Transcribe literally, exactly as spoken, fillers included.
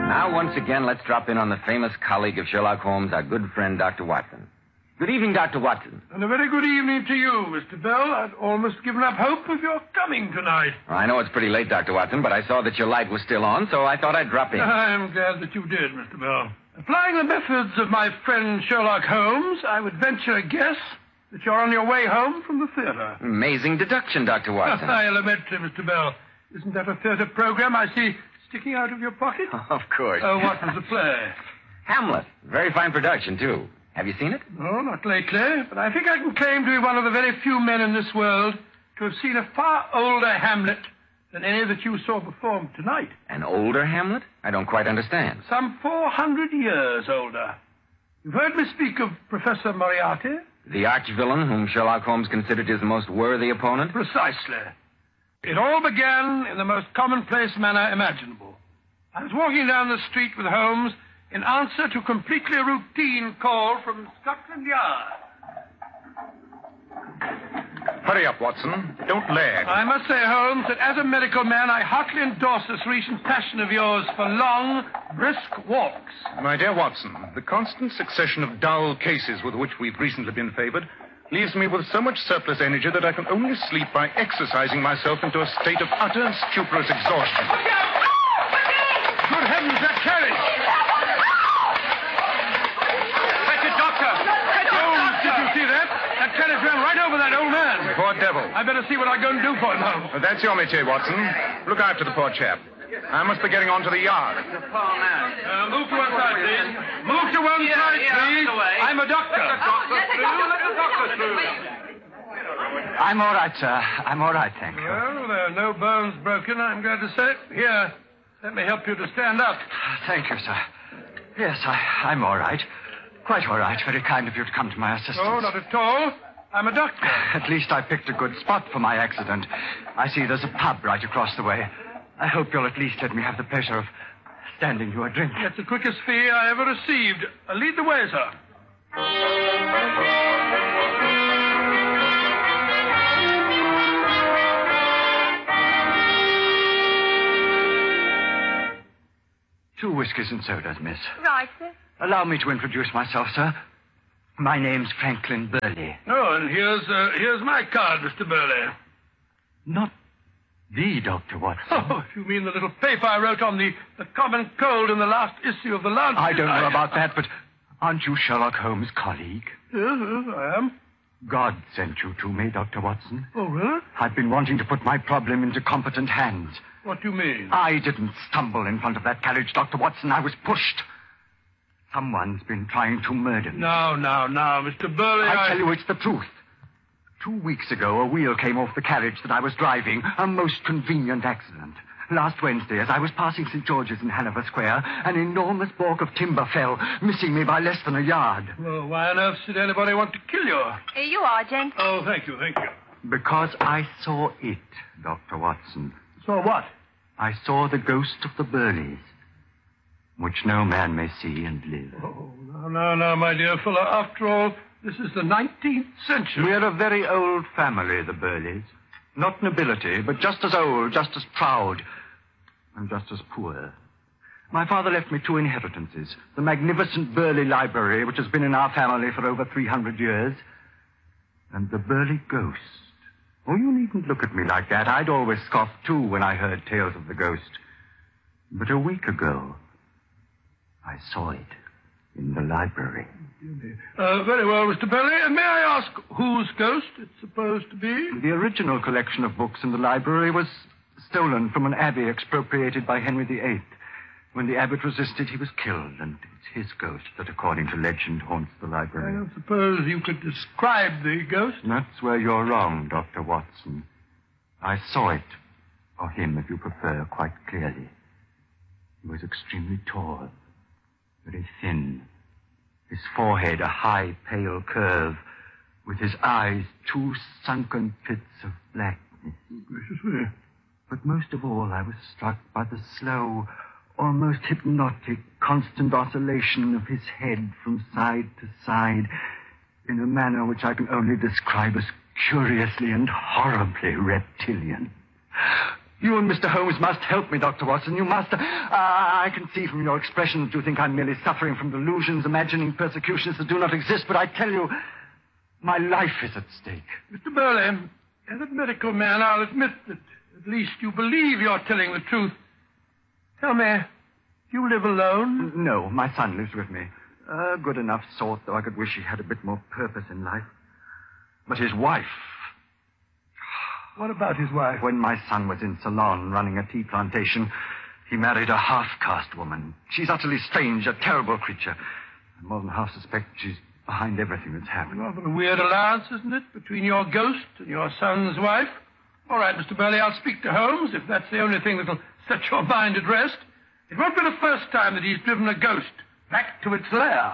Now, once again, let's drop in on the famous colleague of Sherlock Holmes, our good friend, Doctor Watson. Good evening, Doctor Watson. And a very good evening to you, Mister Bell. I'd almost given up hope of your coming tonight. Well, I know it's pretty late, Doctor Watson, but I saw that your light was still on, so I thought I'd drop in. I'm glad that you did, Mister Bell. Applying the methods of my friend Sherlock Holmes, I would venture a guess that you're on your way home from the theater. Amazing deduction, Doctor Watson. Elementary, Mister Bell. Isn't that a theater program I see sticking out of your pocket? Of course. Oh, what was the play? Hamlet. Very fine production, too. Have you seen it? No, not lately, but I think I can claim to be one of the very few men in this world to have seen a far older Hamlet than any that you saw performed tonight. An older Hamlet? I don't quite understand. Some four hundred years older. You've heard me speak of Professor Moriarty? The arch-villain whom Sherlock Holmes considered his most worthy opponent? Precisely. It all began in the most commonplace manner imaginable. I was walking down the street with Holmes in answer to a completely routine call from Scotland Yard. Hurry up, Watson. Don't lag. I must say, Holmes, that as a medical man, I heartily endorse this recent passion of yours for long, brisk walks. My dear Watson, the constant succession of dull cases with which we've recently been favored leaves me with so much surplus energy that I can only sleep by exercising myself into a state of utter and stuporous exhaustion. Look out! Good heavens, that carriage! Fetch it, Doctor! Fetch it, Holmes, did you see that? That carriage ran right over that old man. Poor devil. I better see what I'm going to do for him, Holmes. Well, that's your métier, Watson. Look after the poor chap. I must be getting on to the yard. Uh, move to one side, please. Move to one Yeah, side, yeah, please. out of the way. I'm a doctor. Let the doctor through. Let the doctor through. I'm all right, sir. I'm all right, thank you. Well, there are no bones broken, I'm glad to say. Here, let me help you to stand up. Thank you, sir. Yes, I, I'm all right. Quite all right. Very kind of you to come to my assistance. Oh, not at all. I'm a doctor. At least I picked a good spot for my accident. I see there's a pub right across the way. I hope you'll at least let me have the pleasure of standing you a drink. That's the quickest fee I ever received. Uh, lead the way, sir. Two whiskies and sodas, miss. Right, sir. Allow me to introduce myself, sir. My name's Franklin Burley. Oh, and here's uh, here's my card, Mister Burley. Not the Doctor Watson. Oh, if you mean the little paper I wrote on the, the common cold in the last issue of the Lancet. I don't know about that, but aren't you Sherlock Holmes' colleague? Yes, yes, I am. God sent you to me, Doctor Watson. Oh, really? I've been wanting to put my problem into competent hands. What do you mean? I didn't stumble in front of that carriage, Doctor Watson. I was pushed. Someone's been trying to murder me. Now, now, now, Mister Burley, I I... tell you, it's the truth. Two weeks ago, a wheel came off the carriage that I was driving. A most convenient accident. Last Wednesday, as I was passing Saint George's in Hanover Square, an enormous balk of timber fell, missing me by less than a yard. Well, why on earth should anybody want to kill you? Here you are, gent. Oh, thank you, thank you. Because I saw it, Doctor Watson. So what? I saw the ghost of the Burleys, which no man may see and live. Oh, no, no, no, my dear fellow. After all, this is the nineteenth century. We're a very old family, the Burleys. Not nobility, but just as old, just as proud, and just as poor. My father left me two inheritances. The magnificent Burley Library, which has been in our family for over three hundred years, and the Burley ghost. Oh, you needn't look at me like that. I'd always scoffed, too, when I heard tales of the ghost. But a week ago, I saw it in the library. Uh, very well, Mister Burley. And may I ask whose ghost it's supposed to be? The original collection of books in the library was stolen from an abbey expropriated by Henry the Eighth. When the abbot resisted, he was killed, and it's his ghost that, according to legend, haunts the library. I don't suppose you could describe the ghost? That's where you're wrong, Doctor Watson. I saw it, or him, if you prefer, quite clearly. He was extremely tall, very thin. His forehead a high, pale curve, with his eyes two sunken pits of blackness. Gracious me. But most of all, I was struck by the slow, almost hypnotic, constant oscillation of his head from side to side in a manner which I can only describe as curiously and horribly reptilian. You and Mister Holmes must help me, Doctor Watson. You must. Uh, I can see from your expression that you think I'm merely suffering from delusions, imagining persecutions that do not exist, but I tell you, my life is at stake. Mister Burley, as a medical man, I'll admit that at least you believe you're telling the truth. Tell me, do you live alone? No, my son lives with me. A good enough sort, though I could wish he had a bit more purpose in life. But his wife... What about his wife? When my son was in Ceylon running a tea plantation, he married a half-caste woman. She's utterly strange, a terrible creature. I more than half suspect she's behind everything that's happened. Rather a weird alliance, isn't it, between your ghost and your son's wife? All right, Mister Burley, I'll speak to Holmes, if that's the only thing that'll set your mind at rest. It won't be the first time that he's driven a ghost back to its lair.